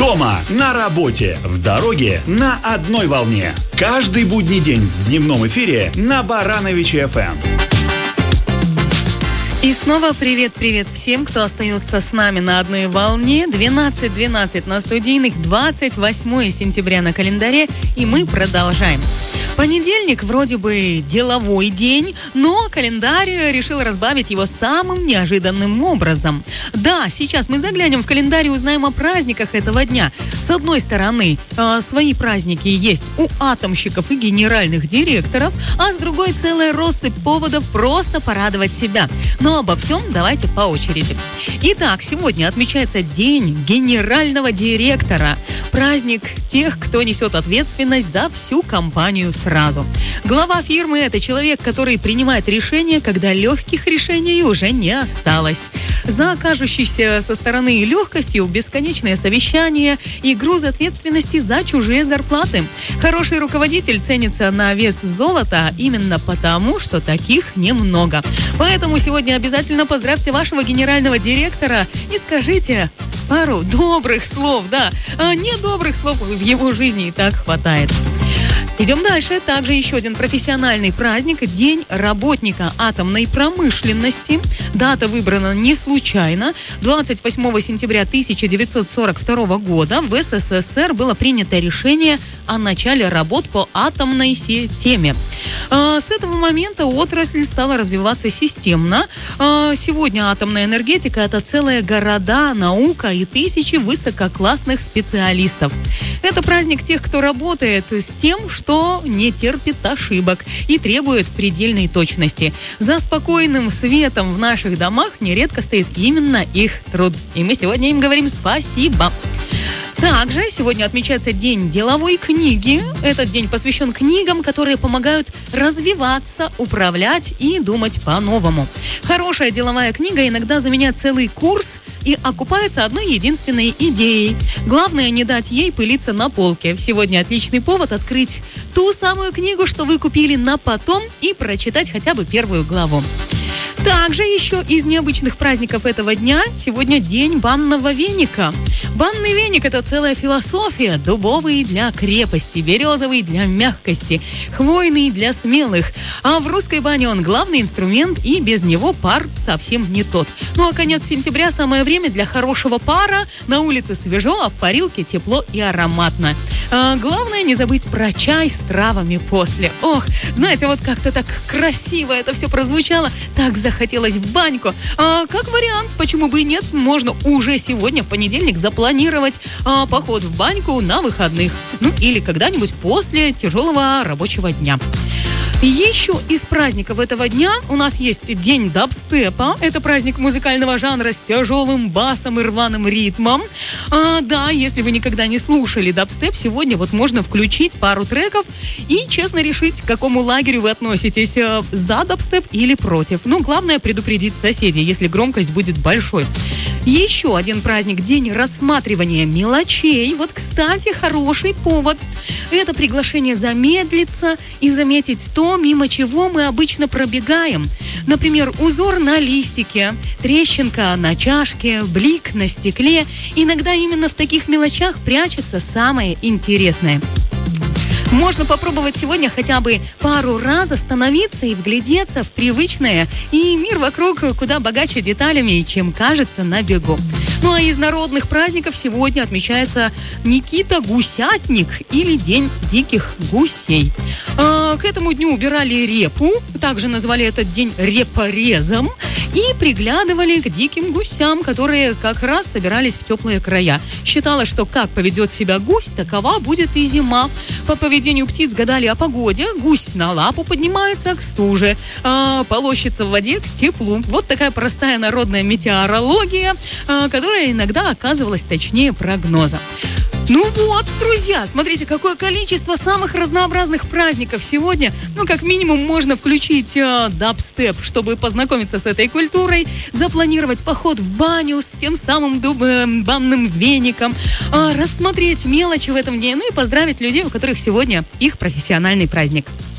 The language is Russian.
Дома, на работе, в дороге, на одной волне. Каждый будний день в дневном эфире на Барановиче FM. И снова привет-привет всем, кто остается с нами на одной волне. 12:12 на студийных, 28 сентября на календаре, и мы продолжаем. Понедельник вроде бы деловой день, но календарь решил разбавить его самым неожиданным образом. Да, сейчас мы заглянем в календарь и узнаем о праздниках этого дня. С одной стороны, свои праздники есть у атомщиков и генеральных директоров, а с другой целая россыпь поводов просто порадовать себя. Но обо всем давайте по очереди. Итак, сегодня отмечается День генерального директора. Праздник тех, кто несет ответственность за всю компанию сразу. Глава фирмы – это человек, который принимает решения, когда легких решений уже не осталось. За кажущейся со стороны легкостью бесконечное совещание и груз ответственности за чужие зарплаты. Хороший руководитель ценится на вес золота именно потому, что таких немного. Поэтому сегодня обязательно поздравьте вашего генерального директора и скажите пару добрых слов, да. Недобрых слов в его жизни и так хватает. Идем дальше. Также еще один профессиональный праздник – День работника атомной промышленности. Дата выбрана не случайно. 28 сентября 1942 года в СССР было принято решение о начале работ по атомной теме. С этого момента отрасль стала развиваться системно. Сегодня атомная энергетика – это целые города, наука и тысячи высококлассных специалистов. Это праздник тех, кто работает с тем, что не терпит ошибок и требует предельной точности. За спокойным светом в наших домах нередко стоит именно их труд. И мы сегодня им говорим спасибо. Также сегодня отмечается День деловой книги. Этот день посвящен книгам, которые помогают развиваться, управлять и думать по-новому. Хорошая деловая книга иногда заменяет целый курс и окупается одной единственной идеей. Главное не дать ей пылиться на полке. Сегодня отличный повод открыть ту самую книгу, что вы купили на потом, и прочитать хотя бы первую главу. Также еще из необычных праздников этого дня сегодня День банного веника. Банный веник – это целая философия. Дубовый для крепости, березовый для мягкости, хвойный для смелых. А в русской бане он главный инструмент, и без него пар совсем не тот. Ну а конец сентября – самое время для хорошего пара. На улице свежо, а в парилке тепло и ароматно. Главное не забыть про чай с травами после. Ох, знаете, вот как-то так красиво это все прозвучало. Так захотелось в баньку. Как вариант, почему бы и нет, можно уже сегодня, в понедельник, запланировать поход в баньку на выходных. Ну или когда-нибудь после тяжелого рабочего дня. Еще из праздников этого дня у нас есть День дабстепа. Это праздник музыкального жанра с тяжелым басом и рваным ритмом. Да, если вы никогда не слушали дабстеп, сегодня вот можно включить пару треков и честно решить, к какому лагерю вы относитесь, за дабстеп или против. Ну, главное предупредить соседей, если громкость будет большой. Еще один праздник – День рассматривания мелочей. Вот, кстати, хороший повод. Это приглашение замедлиться и заметить то, мимо чего мы обычно пробегаем. Например, узор на листике, трещинка на чашке, блик на стекле. Иногда именно в таких мелочах прячется самое интересное. Можно попробовать сегодня хотя бы пару раз остановиться и вглядеться в привычное, и мир вокруг куда богаче деталями, чем кажется на бегу. Ну а из народных праздников сегодня отмечается Никита Гусятник или День диких гусей. К этому дню убирали репу, также назвали этот день репорезом, и приглядывали к диким гусям, которые как раз собирались в теплые края. Считалось, что как поведет себя гусь, такова будет и зима. По поведению птиц гадали о погоде. Гусь на лапу поднимается к стуже, полощется в воде к теплу. Вот такая простая народная метеорология, которая иногда оказывалась точнее прогноза. Ну вот, друзья, смотрите, какое количество самых разнообразных праздников сегодня. Ну, как минимум, можно включить дабстеп, чтобы познакомиться с этой культурой, запланировать поход в баню с тем самым банным веником, рассмотреть мелочи в этом дне, ну и поздравить людей, у которых сегодня их профессиональный праздник.